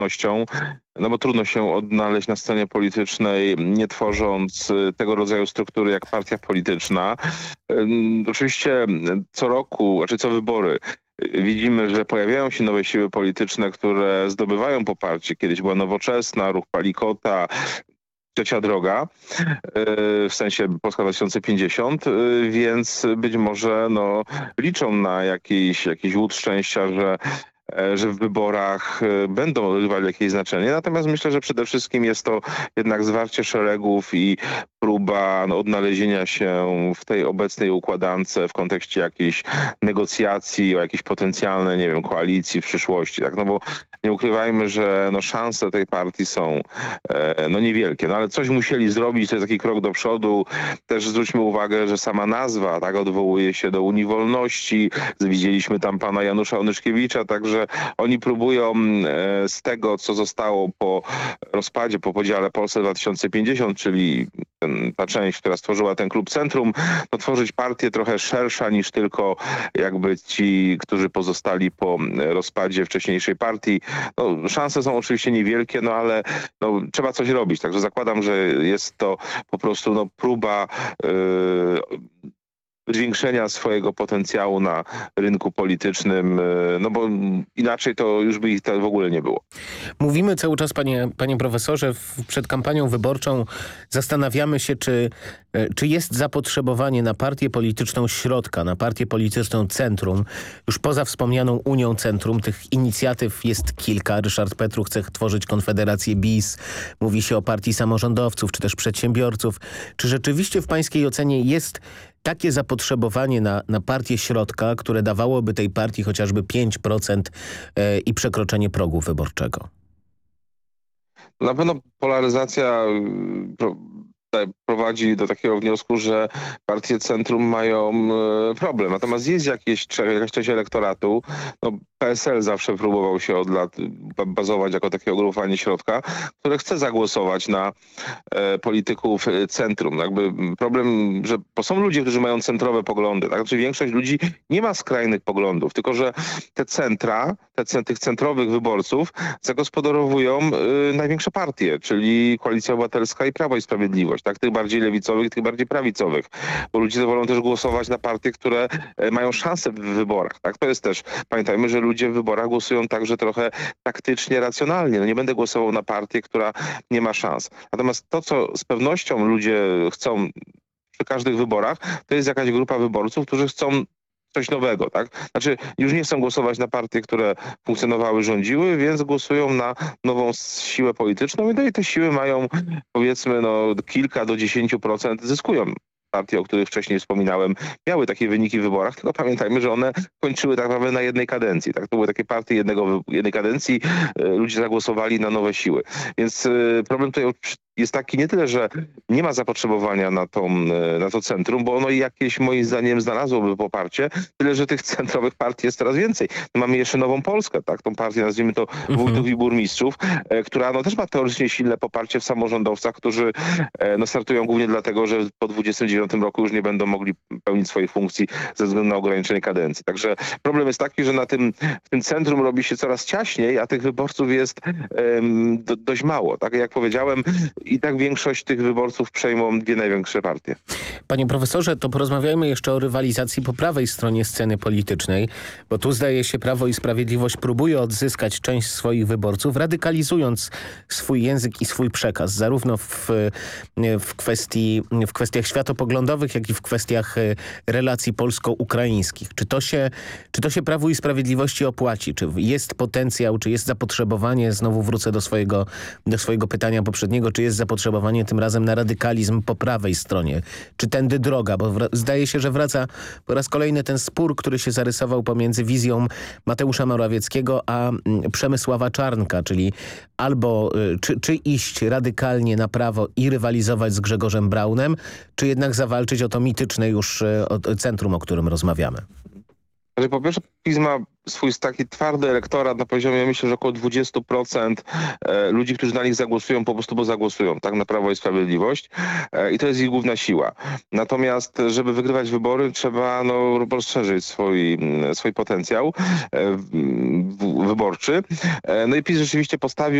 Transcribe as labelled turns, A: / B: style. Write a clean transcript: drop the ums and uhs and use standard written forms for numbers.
A: obecnością, no bo trudno się odnaleźć na scenie politycznej, nie tworząc tego rodzaju struktury jak partia polityczna. Oczywiście co roku, znaczy co wybory, widzimy, że pojawiają się nowe siły polityczne, które zdobywają poparcie. Kiedyś była Nowoczesna, Ruch Palikota, Trzecia Droga, w sensie Polska 2050, więc być może liczą na jakiś łód szczęścia, że w wyborach będą odgrywały jakieś znaczenie. Natomiast myślę, że przede wszystkim jest to jednak zwarcie szeregów i próba odnalezienia się w tej obecnej układance w kontekście jakichś negocjacji o jakieś potencjalne, nie wiem, koalicji w przyszłości. Tak? No bo nie ukrywajmy, że szanse tej partii są niewielkie. Ale coś musieli zrobić, to jest taki krok do przodu. Też zwróćmy uwagę, że sama nazwa tak odwołuje się do Unii Wolności. Widzieliśmy tam pana Janusza Onyszkiewicza, także oni próbują z tego, co zostało po rozpadzie, po podziale Polsce 2050, czyli ta część, która stworzyła ten klub Centrum, tworzyć partię trochę szersza niż tylko jakby ci, którzy pozostali po rozpadzie wcześniejszej partii. Szanse są oczywiście niewielkie, ale trzeba coś robić. Także zakładam, że jest to po prostu próba zwiększenia swojego potencjału na rynku politycznym, bo inaczej to już by ich w ogóle nie było.
B: Mówimy cały czas, panie profesorze, przed kampanią wyborczą zastanawiamy się, czy jest zapotrzebowanie na partię polityczną środka, na partię polityczną centrum. Już poza wspomnianą Unią Centrum tych inicjatyw jest kilka. Ryszard Petru chce tworzyć Konfederację BIS. Mówi się o partii samorządowców, czy też przedsiębiorców. Czy rzeczywiście w pańskiej ocenie jest takie zapotrzebowanie na partię środka, które dawałoby tej partii chociażby 5% i przekroczenie progu wyborczego?
A: Na pewno polaryzacja prowadzi do takiego wniosku, że partie centrum mają problem. Natomiast jest jakaś część elektoratu. PSL zawsze próbował się od lat bazować jako takie ugrupowanie środka, które chce zagłosować na polityków centrum. Jakby problem, bo są ludzie, którzy mają centrowe poglądy. Tak? Znaczy większość ludzi nie ma skrajnych poglądów, tylko że te centra, tych centrowych wyborców zagospodarowują największe partie, czyli Koalicja Obywatelska i Prawo i Sprawiedliwość. Tak? Tych bardziej lewicowych, tych bardziej prawicowych. Bo ludzie wolą też głosować na partie, które mają szansę w wyborach. Tak? To jest też, pamiętajmy, że ludzie w wyborach głosują także trochę taktycznie, racjonalnie. Nie będę głosował na partię, która nie ma szans. Natomiast to, co z pewnością ludzie chcą przy każdych wyborach, to jest jakaś grupa wyborców, którzy chcą coś nowego, tak? Znaczy już nie chcą głosować na partie, które funkcjonowały, rządziły, więc głosują na nową siłę polityczną i te siły mają powiedzmy kilka do 10% zyskują. Partie, o których wcześniej wspominałem, miały takie wyniki w wyborach, tylko pamiętajmy, że one kończyły tak naprawdę na jednej kadencji. Tak? To były takie partie jednej kadencji, ludzie zagłosowali na nowe siły. Więc problem tutaj jest taki nie tyle, że nie ma zapotrzebowania na to centrum, bo ono jakieś moim zdaniem znalazłoby poparcie, tyle, że tych centrowych partii jest coraz więcej. Mamy jeszcze Nową Polskę, tak? Tą partię nazwijmy to wójtów i burmistrzów, która też ma teoretycznie silne poparcie w samorządowcach, którzy startują głównie dlatego, że po 29 roku już nie będą mogli pełnić swoich funkcji ze względu na ograniczenie kadencji. Także problem jest taki, że w tym centrum robi się coraz ciaśniej, a tych wyborców jest dość mało. Tak jak powiedziałem, i tak większość tych wyborców przejmą dwie największe partie.
B: Panie profesorze, to porozmawiajmy jeszcze o rywalizacji po prawej stronie sceny politycznej, bo tu zdaje się Prawo i Sprawiedliwość próbuje odzyskać część swoich wyborców, radykalizując swój język i swój przekaz, zarówno w kwestiach światopoglądowych, jak i w kwestiach relacji polsko-ukraińskich. Czy to się Prawu i Sprawiedliwości opłaci? Czy jest potencjał, czy jest zapotrzebowanie, znowu wrócę do swojego pytania poprzedniego, czy jest zapotrzebowanie tym razem na radykalizm po prawej stronie? Czy tędy droga? Bo zdaje się, że wraca po raz kolejny ten spór, który się zarysował pomiędzy wizją Mateusza Morawieckiego a Przemysława Czarnka, czyli albo czy iść radykalnie na prawo i rywalizować z Grzegorzem Braunem, czy jednak zawalczyć o to mityczne już centrum, o którym rozmawiamy?
A: Znaczy, po pierwsze, PiS ma swój taki twardy elektorat na poziomie, myślę, że około 20% ludzi, którzy na nich zagłosują, po prostu bo zagłosują, tak, na Prawo i Sprawiedliwość. I to jest ich główna siła. Natomiast, żeby wygrywać wybory, trzeba rozszerzyć swój potencjał wyborczy. No i PiS rzeczywiście postawił